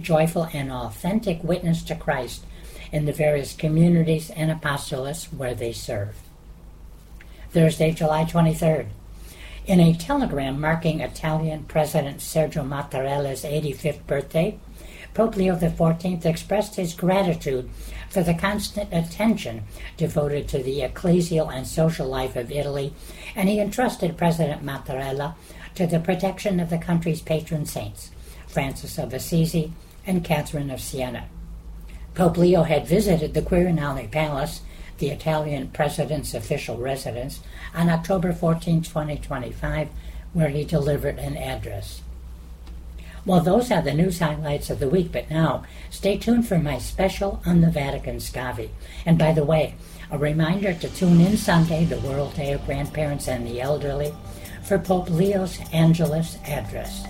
joyful and authentic witness to Christ in the various communities and apostolates where they serve. Thursday, July 23rd. In a telegram marking Italian President Sergio Mattarella's 85th birthday, Pope Leo XIV expressed his gratitude for the constant attention devoted to the ecclesial and social life of Italy, and he entrusted President Mattarella to the protection of the country's patron saints, Francis of Assisi and Catherine of Siena. Pope Leo had visited the Quirinale Palace, the Italian president's official residence, on October 14, 2025, where he delivered an address. Well, those are the news highlights of the week, but now stay tuned for my special on the Vatican Scavi. And by the way, a reminder to tune in Sunday, the World Day of Grandparents and the Elderly, for Pope Leo's Angelus address.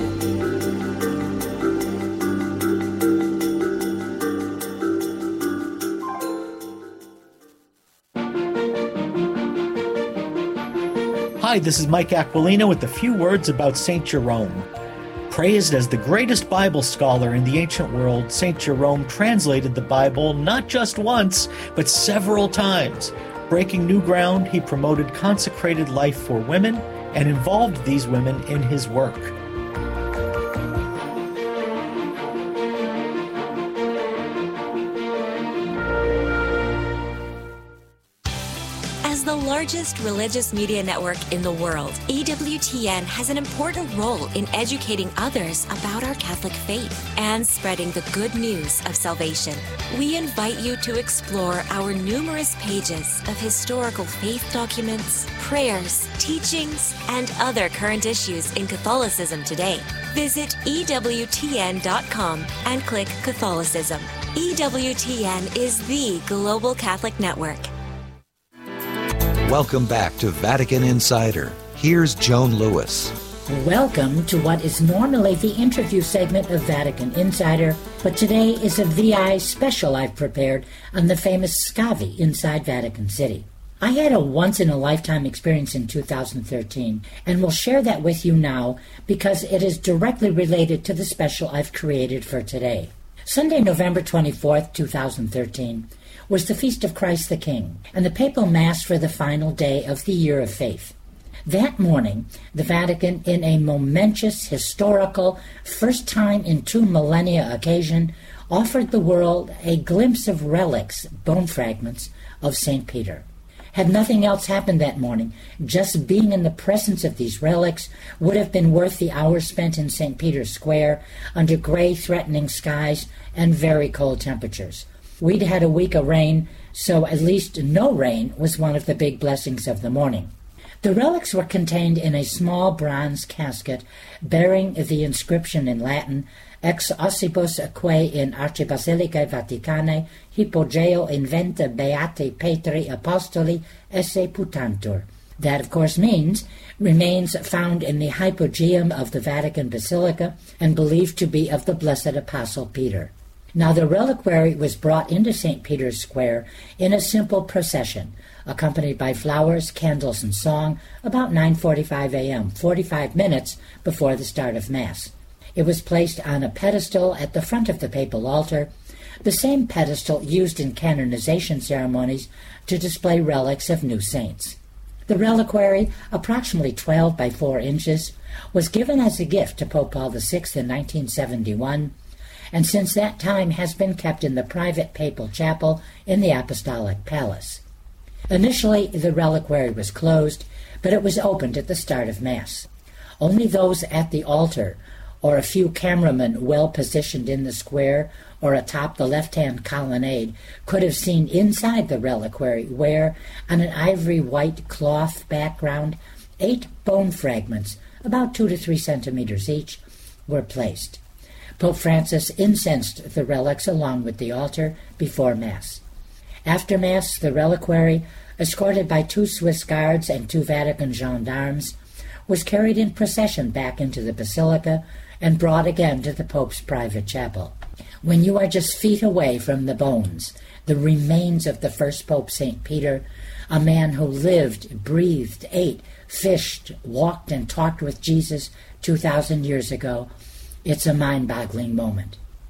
Hi, this is Mike Aquilina with a few words about St. Jerome. Praised as the greatest Bible scholar in the ancient world, St. Jerome translated the Bible not just once, but several times. Breaking new ground, he promoted consecrated life for women and involved these women in his work. As the largest religious media network in the world, EWTN has an important role in educating others about our Catholic faith and spreading the good news of salvation. We invite you to explore our numerous pages of historical faith documents, prayers, teachings, and other current issues in Catholicism today. Visit EWTN.com and click Catholicism. EWTN is the global Catholic network. Welcome back to Vatican Insider. Here's Joan Lewis. Welcome to what is normally the interview segment of Vatican Insider, but today is a VI special I've prepared on the famous Scavi inside Vatican City. I had a once-in-a-lifetime experience in 2013, and will share that with you now because it is directly related to the special I've created for today. Sunday, November 24th, 2013, was the Feast of Christ the King, and the papal Mass for the final day of the Year of Faith. That morning, the Vatican, in a momentous, historical, first time in 2 millennia occasion, offered the world a glimpse of relics, bone fragments, of St. Peter. Had nothing else happened that morning, just being in the presence of these relics would have been worth the hours spent in St. Peter's Square under gray, threatening skies and very cold temperatures. We'd had a week of rain, so at least no rain was one of the big blessings of the morning. The relics were contained in a small bronze casket bearing the inscription in Latin, Ex ossibus quae in Archibasilicae Vaticanae hypogeo inventa beati Petri apostoli esse putantur. That, of course, means remains found in the hypogeum of the Vatican Basilica and believed to be of the blessed Apostle Peter. Now the reliquary was brought into St. Peter's Square in a simple procession, accompanied by flowers, candles, and song, about 9:45 a.m., 45 minutes before the start of Mass. It was placed on a pedestal at the front of the papal altar, the same pedestal used in canonization ceremonies to display relics of new saints. The reliquary, approximately 12 by 4 inches, was given as a gift to Pope Paul VI in 1971, and since that time has been kept in the private papal chapel in the Apostolic Palace. Initially, the reliquary was closed, but it was opened at the start of Mass. Only those at the altar, or a few cameramen well positioned in the square or atop the left-hand colonnade, could have seen inside the reliquary where, on an ivory white cloth background, 8 bone fragments, about 2 to 3 centimeters each, were placed. Pope Francis incensed the relics along with the altar before Mass. After Mass, the reliquary, escorted by 2 Swiss guards and 2 Vatican gendarmes, was carried in procession back into the basilica and brought again to the Pope's private chapel. When you are just feet away from the bones, the remains of the first Pope, St. Peter, a man who lived, breathed, ate, fished, walked, and talked with Jesus 2,000 years ago, it's a mind-boggling moment.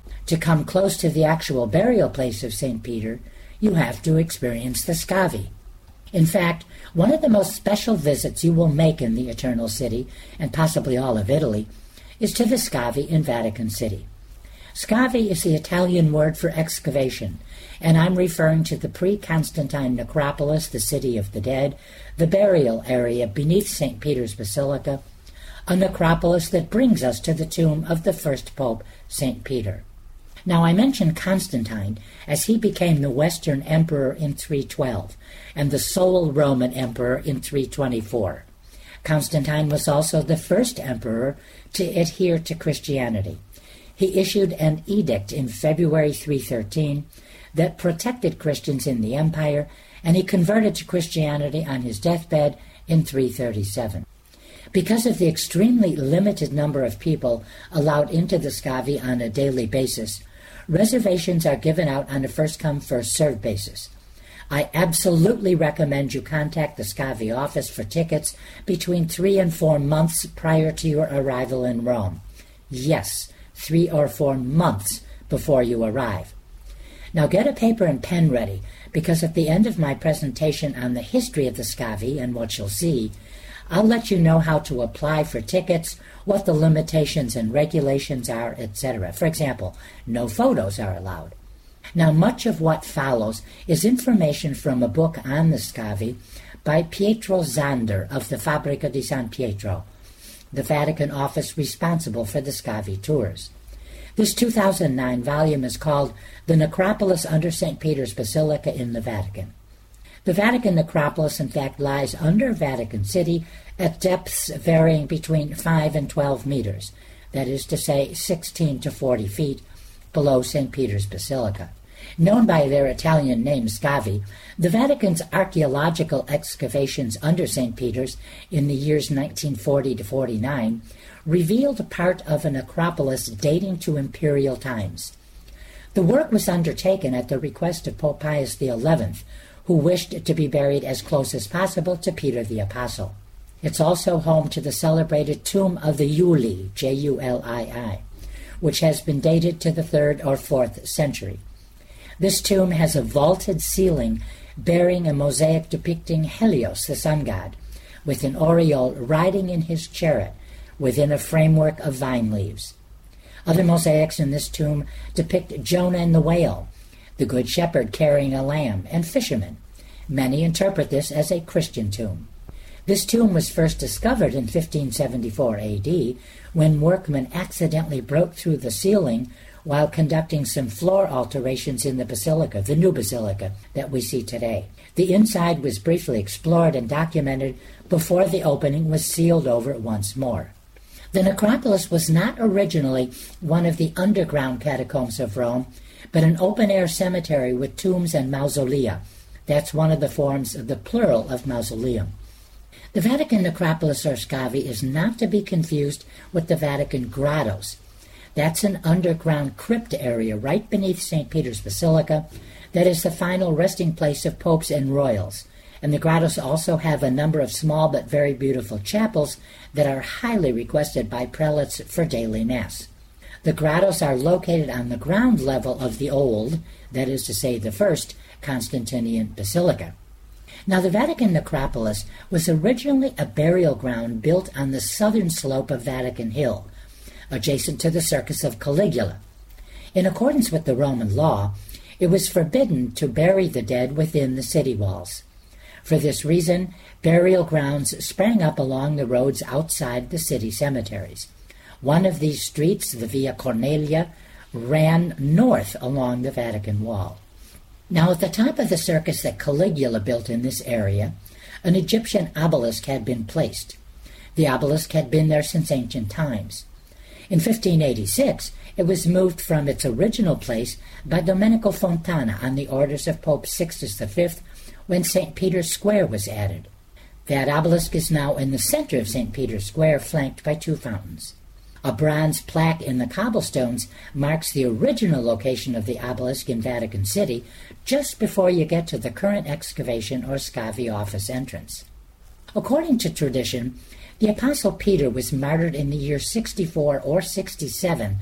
To come close to the actual burial place of St. Peter, you have to experience the Scavi. In fact, one of the most special visits you will make in the Eternal City, and possibly all of Italy, is to the Scavi in Vatican City. Scavi is the Italian word for excavation, and I'm referring to the pre-Constantine necropolis, the city of the dead, the burial area beneath St. Peter's Basilica, a necropolis that brings us to the tomb of the first pope, St. Peter. Now, I mentioned Constantine as he became the Western emperor in 312 and the sole Roman emperor in 324. Constantine was also the first emperor to adhere to Christianity. He issued an edict in February 313 that protected Christians in the empire, and he converted to Christianity on his deathbed in 337. Because of the extremely limited number of people allowed into the Scavi on a daily basis, reservations are given out on a first-come, first-served basis. I absolutely recommend you contact the Scavi office for tickets between 3 and 4 months prior to your arrival in Rome. Yes, 3 or 4 months before you arrive. Now get a paper and pen ready, because at the end of my presentation on the history of the Scavi and what you'll see, I'll let you know how to apply for tickets, what the limitations and regulations are, etc. For example, no photos are allowed. Now, much of what follows is information from a book on the Scavi by Pietro Zander of the Fabbrica di San Pietro, the Vatican office responsible for the Scavi tours. This 2009 volume is called The Necropolis Under St. Peter's Basilica in the Vatican. The Vatican necropolis, in fact, lies under Vatican City at depths varying between 5 and 12 meters, that is to say 16 to 40 feet below St. Peter's Basilica. Known by their Italian name Scavi, the Vatican's archaeological excavations under St. Peter's in the years 1940 to 49 revealed part of a necropolis dating to imperial times. The work was undertaken at the request of Pope Pius XI, who wished to be buried as close as possible to Peter the Apostle. It's also home to the celebrated Tomb of the Julii, Julii, which has been dated to the 3rd or 4th century. This tomb has a vaulted ceiling bearing a mosaic depicting Helios, the sun god, with an aureole riding in his chariot within a framework of vine leaves. Other mosaics in this tomb depict Jonah and the whale, the good shepherd carrying a lamb, and fishermen. Many interpret this as a Christian tomb. This tomb was first discovered in 1574 AD when workmen accidentally broke through the ceiling while conducting some floor alterations in the basilica, the new basilica that we see today. The inside was briefly explored and documented before the opening was sealed over once more. The necropolis was not originally one of the underground catacombs of Rome, but an open-air cemetery with tombs and mausolea. That's one of the forms of the plural of mausoleum. The Vatican necropolis or Scavi is not to be confused with the Vatican grottos. That's an underground crypt area right beneath St. Peter's Basilica that is the final resting place of popes and royals. And the grottos also have a number of small but very beautiful chapels that are highly requested by prelates for daily mass. The grottos are located on the ground level of the old, that is to say the first, Constantinian Basilica. Now, the Vatican necropolis was originally a burial ground built on the southern slope of Vatican Hill, adjacent to the Circus of Caligula. In accordance with the Roman law, it was forbidden to bury the dead within the city walls. For this reason, burial grounds sprang up along the roads outside the city cemeteries. One of these streets, the Via Cornelia, ran north along the Vatican wall. Now, at the top of the circus that Caligula built in this area, an Egyptian obelisk had been placed. The obelisk had been there since ancient times. In 1586, it was moved from its original place by Domenico Fontana on the orders of Pope Sixtus V when St. Peter's Square was added. That obelisk is now in the center of St. Peter's Square, flanked by 2 fountains. A bronze plaque in the cobblestones marks the original location of the obelisk in Vatican City, just before you get to the current excavation or Scavi office entrance. According to tradition, the Apostle Peter was martyred in the year 64 or 67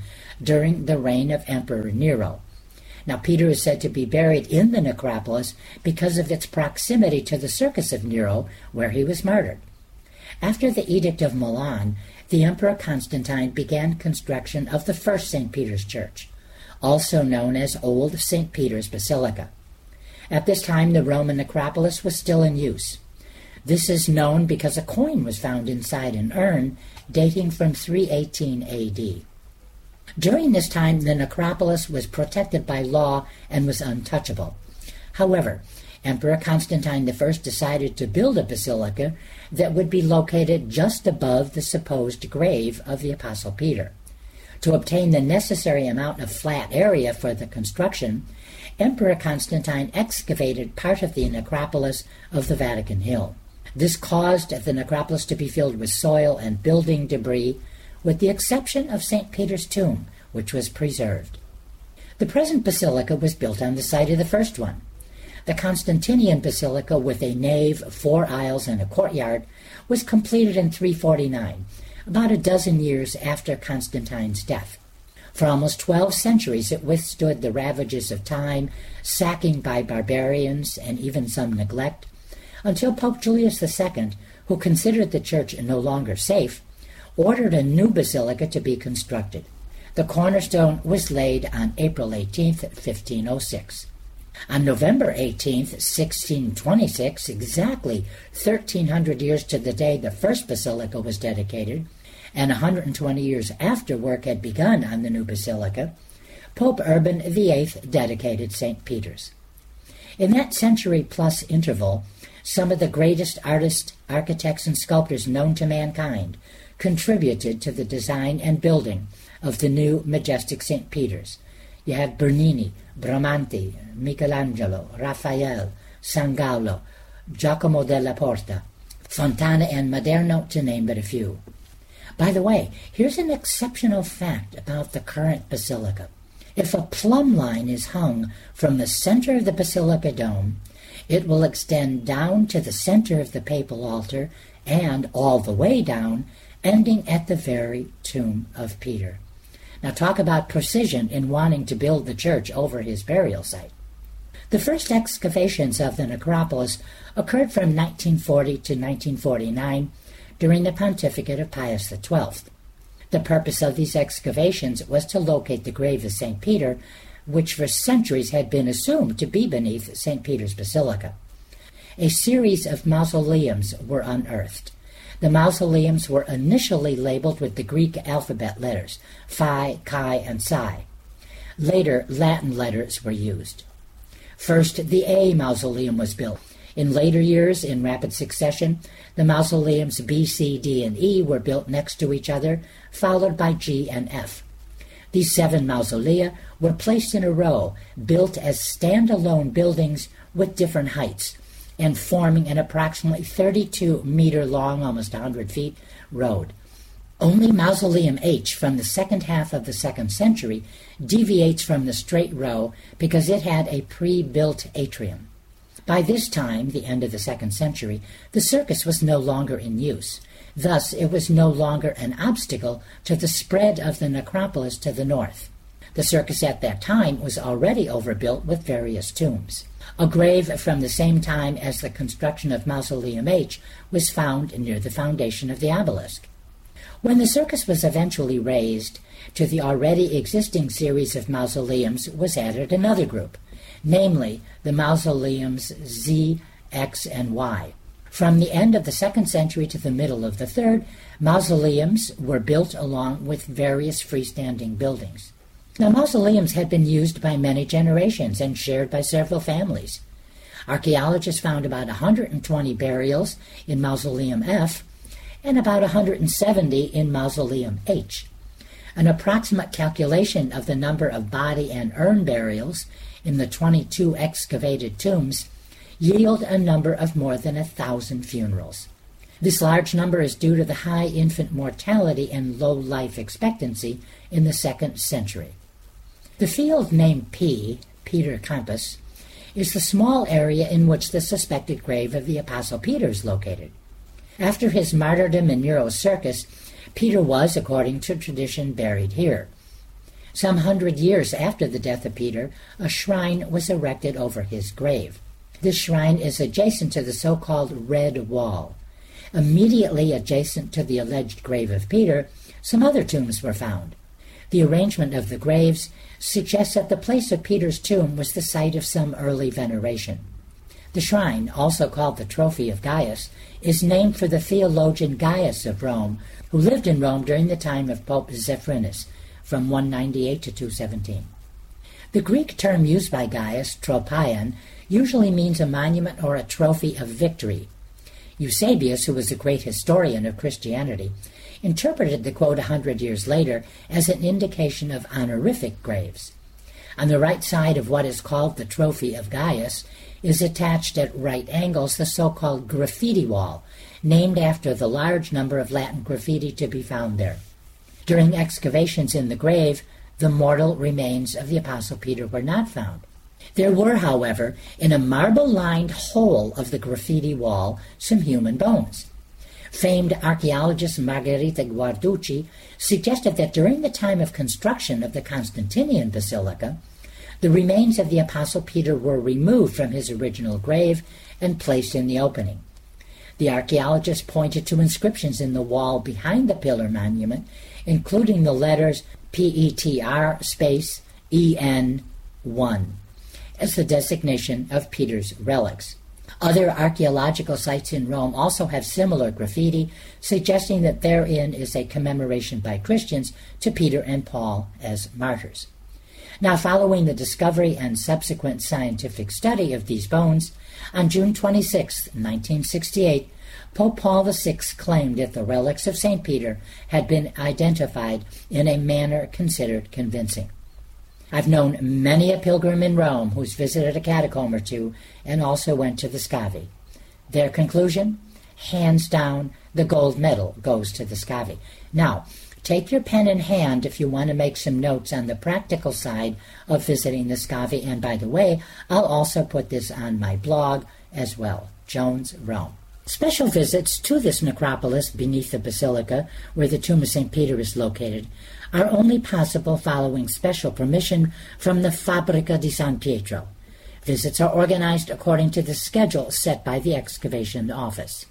during the reign of Emperor Nero. Now, Peter is said to be buried in the necropolis because of its proximity to the Circus of Nero, where he was martyred. After the Edict of Milan, the Emperor Constantine began construction of the first St. Peter's Church, also known as Old St. Peter's Basilica. At this time, the Roman necropolis was still in use. This is known because a coin was found inside an urn dating from 318 A.D. During this time, the necropolis was protected by law and was untouchable. However, Emperor Constantine I decided to build a basilica that would be located just above the supposed grave of the Apostle Peter. To obtain the necessary amount of flat area for the construction, Emperor Constantine excavated part of the necropolis of the Vatican Hill. This caused the necropolis to be filled with soil and building debris, with the exception of St. Peter's tomb, which was preserved. The present basilica was built on the site of the first one. The Constantinian basilica, with a nave, 4 aisles, and a courtyard, was completed in 349, about a dozen years after Constantine's death. For almost 12 centuries it withstood the ravages of time, sacking by barbarians, and even some neglect, until Pope Julius II, who considered the church no longer safe, ordered a new basilica to be constructed. The cornerstone was laid on April 18, 1506. On November 18, 1626, exactly 1,300 years to the day the first basilica was dedicated, and 120 years after work had begun on the new basilica, Pope Urban VIII dedicated St. Peter's. In that century-plus interval, some of the greatest artists, architects, and sculptors known to mankind contributed to the design and building of the new majestic St. Peter's. You have Bernini, Bramante, Michelangelo, Raphael, Sangallo, Giacomo della Porta, Fontana, and Maderno, to name but a few. By the way, here's an exceptional fact about the current basilica. If a plumb line is hung from the center of the basilica dome, it will extend down to the center of the papal altar and all the way down, ending at the very tomb of Peter. Now talk about precision in wanting to build the church over his burial site. The first excavations of the necropolis occurred from 1940 to 1949 during the pontificate of Pius XII. The purpose of these excavations was to locate the grave of St. Peter, which for centuries had been assumed to be beneath St. Peter's Basilica. A series of mausoleums were unearthed. The mausoleums were initially labeled with the Greek alphabet letters, Phi, Chi, and Psi. Later, Latin letters were used. First, the A mausoleum was built. In later years, in rapid succession, the mausoleums B, C, D, and E were built next to each other, followed by G and F. These 7 mausolea were placed in a row, built as stand-alone buildings with different heights, and forming an approximately 32-meter-long, almost 100 feet, road. Only Mausoleum H from the second half of the 2nd century deviates from the straight row because it had a pre-built atrium. By this time, the end of the 2nd century, the circus was no longer in use. Thus, it was no longer an obstacle to the spread of the necropolis to the north. The circus at that time was already overbuilt with various tombs. A grave from the same time as the construction of Mausoleum H was found near the foundation of the obelisk. When the circus was eventually raised, to the already existing series of mausoleums was added another group, namely the mausoleums Z, X, and Y. From the end of the 2nd century to the middle of the 3rd, mausoleums were built along with various freestanding buildings. Now, mausoleums had been used by many generations and shared by several families. Archaeologists found about 120 burials in Mausoleum F and about 170 in Mausoleum H. An approximate calculation of the number of body and urn burials in the 22 excavated tombs yield a number of more than 1,000 funerals. This large number is due to the high infant mortality and low life expectancy in the 2nd century. The field named P, Peter Campus, is the small area in which the suspected grave of the Apostle Peter is located. After his martyrdom in Nero's circus, Peter was, according to tradition, buried here. Some 100 years after the death of Peter, a shrine was erected over his grave. This shrine is adjacent to the so-called Red Wall. Immediately adjacent to the alleged grave of Peter, some other tombs were found. The arrangement of the graves suggests that the place of Peter's tomb was the site of some early veneration. The shrine, also called the Trophy of Gaius, is named for the theologian Gaius of Rome, who lived in Rome during the time of Pope Zephyrinus, from 198 to 217. The Greek term used by Gaius, tropion, usually means a monument or a trophy of victory. Eusebius, who was a great historian of Christianity, interpreted the quote 100 years later as an indication of honorific graves. On the right side of what is called the Trophy of Gaius is attached at right angles the so-called graffiti wall, named after the large number of Latin graffiti to be found there. During excavations in the grave, the mortal remains of the Apostle Peter were not found. There were, however, in a marble-lined hole of the graffiti wall, some human bones. Famed archaeologist Margherita Guarducci suggested that during the time of construction of the Constantinian Basilica, the remains of the Apostle Peter were removed from his original grave and placed in the opening. The archaeologist pointed to inscriptions in the wall behind the pillar monument, including the letters PETR space EN1 as the designation of Peter's relics. Other archaeological sites in Rome also have similar graffiti, suggesting that therein is a commemoration by Christians to Peter and Paul as martyrs. Now, following the discovery and subsequent scientific study of these bones, on June 26, 1968, Pope Paul VI claimed that the relics of St. Peter had been identified in a manner considered convincing. I've known many a pilgrim in Rome who's visited a catacomb or two and also went to the Scavi. Their conclusion? Hands down, the gold medal goes to the Scavi. Now, take your pen in hand if you want to make some notes on the practical side of visiting the Scavi. And by the way, I'll also put this on my blog as well, Jones Rome. Special visits to this necropolis beneath the basilica, where the tomb of St. Peter is located, are only possible following special permission from the Fabbrica di San Pietro. Visits are organized according to the schedule set by the excavation office.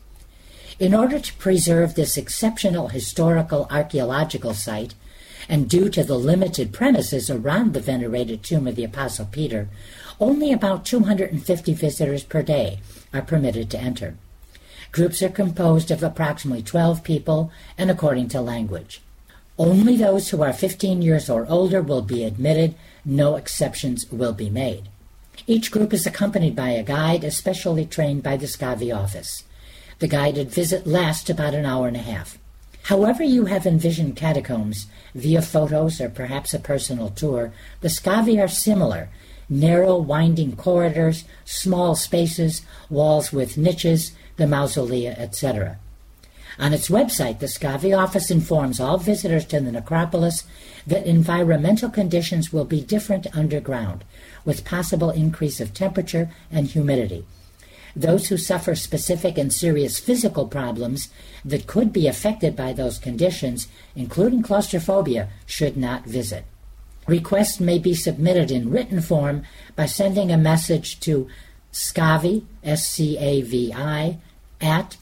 In order to preserve this exceptional historical archaeological site, and due to the limited premises around the venerated tomb of the Apostle Peter, only about 250 visitors per day are permitted to enter. Groups are composed of approximately 12 people and according to language. Only those who are 15 years or older will be admitted. No exceptions will be made. Each group is accompanied by a guide, especially trained by the Scavi office. The guided visit lasts about an hour and a half. However you have envisioned catacombs, via photos or perhaps a personal tour, the Scavi are similar. Narrow, winding corridors, small spaces, walls with niches, the mausolea, etc. On its website, the Scavi office informs all visitors to the necropolis that environmental conditions will be different underground, with possible increase of temperature and humidity. Those who suffer specific and serious physical problems that could be affected by those conditions, including claustrophobia, should not visit. Requests may be submitted in written form by sending a message to Scavi, S-C-A-V-I, at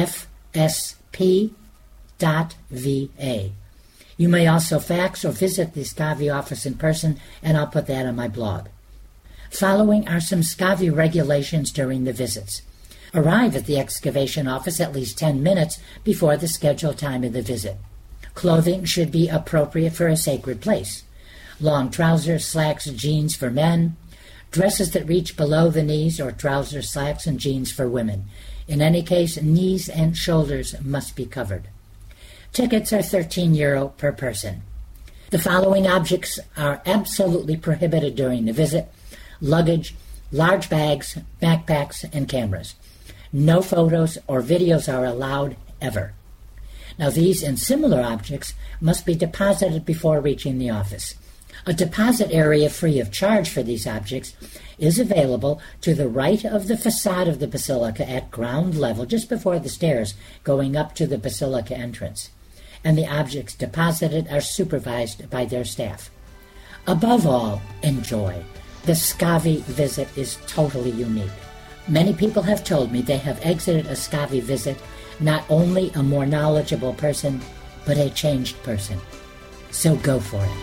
fsp.va. You may also fax or visit the Scavi office in person, and I'll put that on my blog. Following are some Scavi regulations during the visits. Arrive at the excavation office at least 10 minutes before the scheduled time of the visit. Clothing should be appropriate for a sacred place. Long trousers, slacks, jeans for men. Dresses that reach below the knees, or trousers, slacks, and jeans for women. In any case, knees and shoulders must be covered. Tickets are €13 per person. The following objects are absolutely prohibited during the visit: luggage, large bags, backpacks, and cameras. No photos or videos are allowed ever. Now, these and similar objects must be deposited before reaching the office. A deposit area free of charge for these objects is available to the right of the facade of the basilica at ground level, just before the stairs going up to the basilica entrance. And the objects deposited are supervised by their staff. Above all, enjoy. The Scavi visit is totally unique. Many people have told me they have exited a Scavi visit not only a more knowledgeable person, but a changed person. So go for it.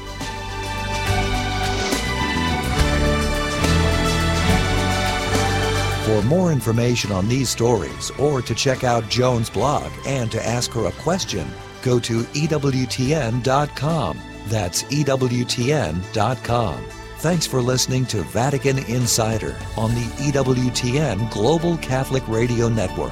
For more information on these stories or to check out Joan's blog and to ask her a question, go to EWTN.com. That's EWTN.com. Thanks for listening to Vatican Insider on the EWTN Global Catholic Radio Network.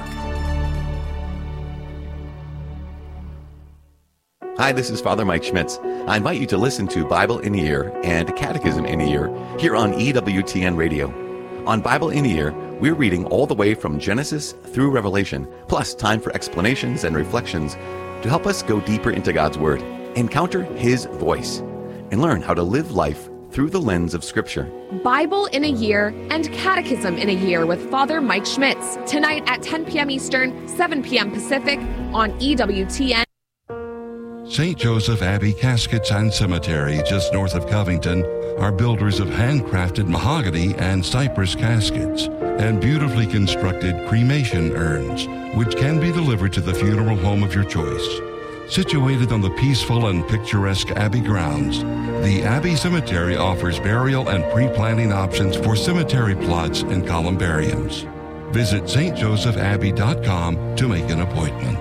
Hi, this is Father Mike Schmitz. I invite you to listen to Bible in a Year and Catechism in a Year here on EWTN Radio. On Bible in a Year, we're reading all the way from Genesis through Revelation, plus time for explanations and reflections to help us go deeper into God's Word, encounter His voice, and learn how to live life through the lens of Scripture. Bible in a Year and Catechism in a Year with Father Mike Schmitz, tonight at 10 p.m. Eastern, 7 p.m. Pacific on EWTN. St. Joseph Abbey Caskets and Cemetery, just north of Covington, are builders of handcrafted mahogany and cypress caskets and beautifully constructed cremation urns, which can be delivered to the funeral home of your choice. Situated on the peaceful and picturesque Abbey grounds, the Abbey Cemetery offers burial and pre-planning options for cemetery plots and columbariums. Visit stjosephabbey.com to make an appointment.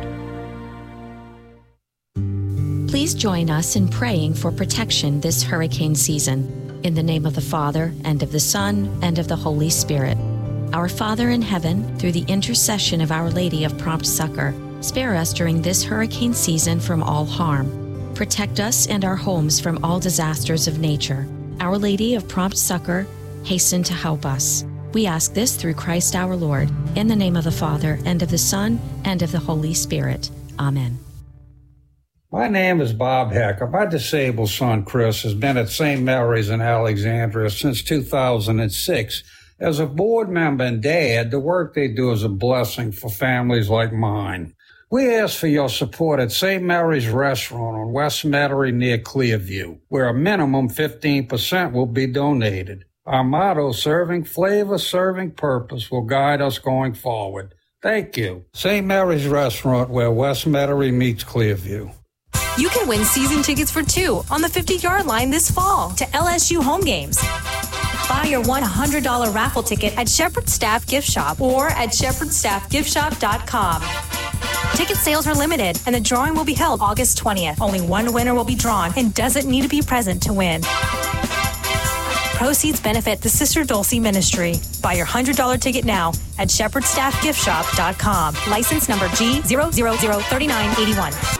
Please join us in praying for protection this hurricane season. In the name of the Father, and of the Son, and of the Holy Spirit. Our Father in heaven, through the intercession of Our Lady of Prompt Succor, spare us during this hurricane season from all harm. Protect us and our homes from all disasters of nature. Our Lady of Prompt Succor, hasten to help us. We ask this through Christ our Lord, in the name of the Father, and of the Son, and of the Holy Spirit. Amen. My name is Bob Hecker. My disabled son, Chris, has been at St. Mary's in Alexandria since 2006. As a board member and dad, the work they do is a blessing for families like mine. We ask for your support at St. Mary's Restaurant on West Metairie near Clearview, where a minimum 15% will be donated. Our motto, serving flavor, serving purpose, will guide us going forward. Thank you. St. Mary's Restaurant, where West Metairie meets Clearview. You can win season tickets for two on the 50-yard line this fall to LSU home games. Buy your $100 raffle ticket at Shepherd Staff Gift Shop or at shepherdstaffgiftshop.com. Ticket sales are limited, and the drawing will be held August 20th. Only one winner will be drawn and doesn't need to be present to win. Proceeds benefit the Sister Dulcie Ministry. Buy your $100 ticket now at shepherdstaffgiftshop.com. License number G0003981.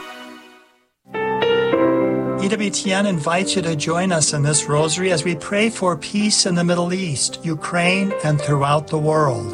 EWTN invites you to join us in this rosary as we pray for peace in the Middle East, Ukraine, and throughout the world.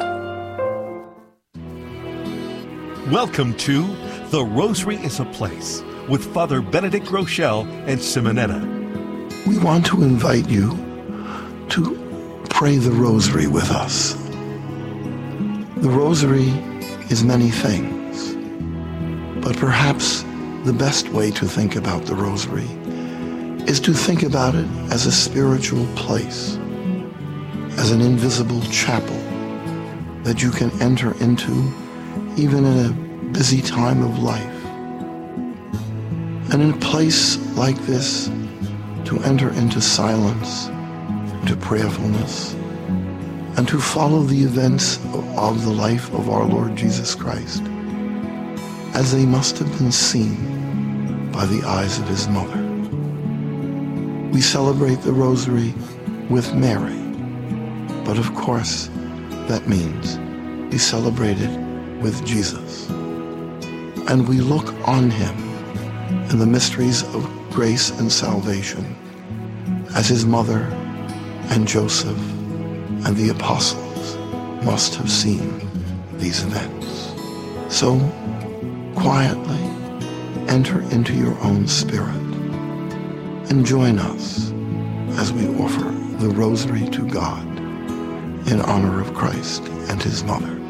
Welcome to The Rosary is a Place with Father Benedict Rochelle and Simonetta. We want to invite you to pray the Rosary with us. The Rosary is many things, but perhaps the best way to think about the Rosary is to think about it as a spiritual place, as an invisible chapel that you can enter into even in a busy time of life. And in a place like this, to enter into silence, into prayerfulness, and to follow the events of the life of our Lord Jesus Christ as they must have been seen by the eyes of his mother. We celebrate the Rosary with Mary, but of course, that means we celebrate it with Jesus. And we look on him in the mysteries of grace and salvation as his mother and Joseph and the apostles must have seen these events. So, quietly enter into your own spirit and join us as we offer the Rosary to God in honor of Christ and his mother.